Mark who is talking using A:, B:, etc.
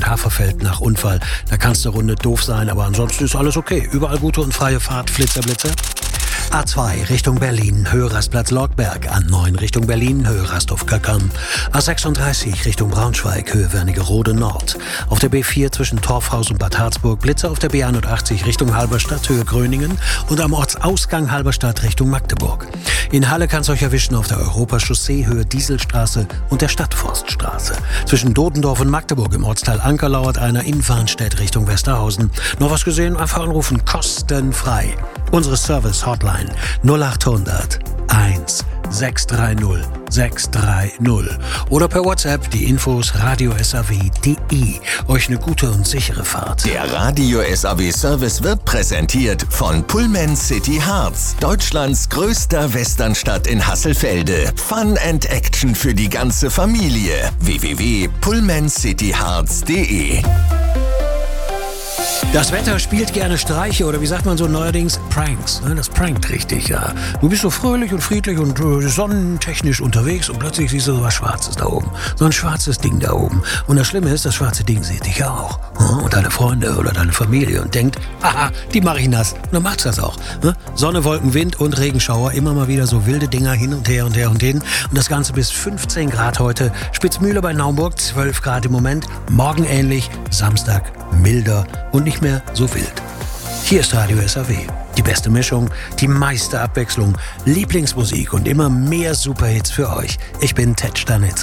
A: und Haferfeld nach Unfall. Da kannst du eine Runde doof sein, aber ansonsten ist alles okay. Überall gute und freie Fahrt, Flitzer. A2 Richtung Berlin, Höhe-Rastplatz Lortberg. A9 Richtung Berlin, Höhe Rasthof-Köckern. A36 Richtung Braunschweig, Höhe Wernigerode Nord. Auf der B4 zwischen Torfhaus und Bad Harzburg Blitzer. Auf der B81 Richtung Halberstadt, Höhe Gröningen. Und am Ortsausgang Halberstadt Richtung Magdeburg. In Halle kann es euch erwischen auf der Europachaussee, Höhe Dieselstraße und der Stadtforststraße. Zwischen Dodendorf und Magdeburg im Ortsteil Anker lauert einer. In Warnstedt Richtung Westerhausen. Noch was gesehen? Einfach anrufen, kostenfrei. Unsere Service-Hotline 0800 1 630 630 oder per WhatsApp die Infos radiosaw.de. Euch eine gute und sichere Fahrt.
B: Der Radio SAW Service wird präsentiert von Pullman City Harz, Deutschlands größter Westernstadt in Hasselfelde. Fun and Action für die ganze Familie. www.pullmancityharz.de.
A: Das Wetter spielt gerne Streiche oder wie sagt man so neuerdings, Pranks. Das prankt richtig, ja. Du bist so fröhlich und friedlich und sonnentechnisch unterwegs und plötzlich siehst du so was Schwarzes da oben. So ein schwarzes Ding da oben. Und das Schlimme ist, das schwarze Ding sieht dich auch. Und deine Freunde oder deine Familie und denkt, haha, die mach ich nass. Und dann macht's das auch. Sonne, Wolken, Wind und Regenschauer. Immer mal wieder so wilde Dinger hin und her und her und hin. Und das Ganze bis 15 Grad heute. Spitzmühle bei Naumburg, 12 Grad im Moment. Morgen ähnlich, Samstag milder und nicht mehr so wild. Hier ist Radio SAW. Die beste Mischung, die meiste Abwechslung, Lieblingsmusik und immer mehr Superhits für euch. Ich bin Ted Stanitzky.